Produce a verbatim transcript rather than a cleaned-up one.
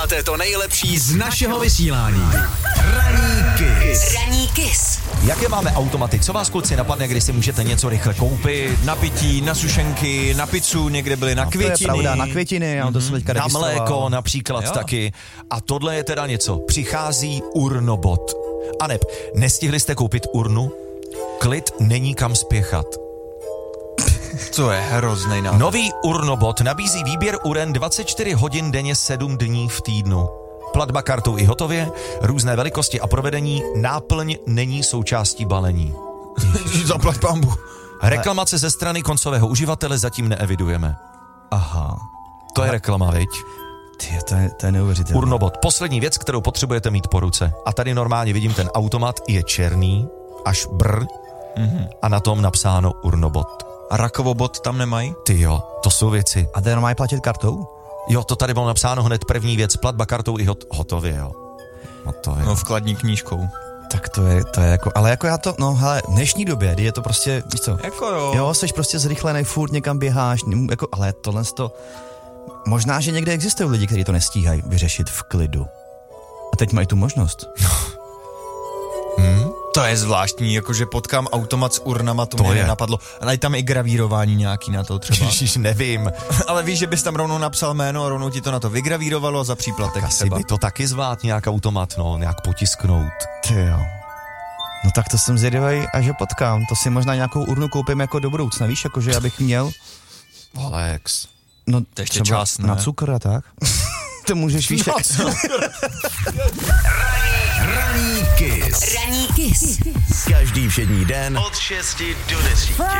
Máte to nejlepší z našeho vysílání. Ranní Kiss. Ranní Kiss. Jaké máme automaty? Co vás, kluci, napadne, když si můžete něco rychle koupit? Na pití, na sušenky, na pizzu, někde byly na No, květiny. to je pravda, na květiny, já to jsem teďka Na registroval. mléko například Jo. taky. A tohle je teda něco. Přichází urnobot. Aneb, nestihli jste koupit urnu? Klid, není kam spěchat. To je hroznej nápad. Nový urnobot nabízí výběr uren dvacet čtyři hodin denně sedm dní v týdnu. Platba kartou i hotově, různé velikosti a provedení, náplň není součástí balení. Zaplať pambu. Reklamace ze strany koncového uživatele zatím neevidujeme. Aha. To je reklama, viď? Ty, to je, to je neuvěřitelné. Urnobot. Poslední věc, kterou potřebujete mít po ruce. A tady normálně vidím, ten automat je černý, až brr, mm-hmm. a na tom napsáno urnobot. A rakovobot tam nemají? Ty jo, to jsou věci. A jde normálně platit kartou? Jo, to tady bylo napsáno hned první věc, platba kartou i hot, hotově, jo. Hotově. No, vkladní knížkou. Tak to je, to je jako, ale jako já to, no hele, v dnešní době, kdy je to prostě, víš co? Jako jo. Jo, jsi prostě zrychlenej, furt někam běháš, jako, ale tohle to, možná, že někde existují lidi, kteří to nestíhají vyřešit v klidu. A teď mají tu možnost. Hmm? To je zvláštní, jakože potkám automat s urnama, to, To mě je. nenapadlo. Ale je tam i gravírování nějaký na to třeba. Ježiš, nevím. Ale víš, že bys tam rovnou napsal jméno a rovnou ti to na to vygravírovalo za příplatek Asi třeba. by to taky zvlád nějak automat, no, nějak potisknout. Ty jo. No tak to jsem zvědavej, až ho potkám. To si možná nějakou urnu koupím jako do budoucna, víš, jakože abych měl. Alex. No To ještě třeba čas, ne? na cukr a tak. To můžeš, víš, jak... Ranní Kiss. Ranní Kiss. Každý všední den od šesti do desíti.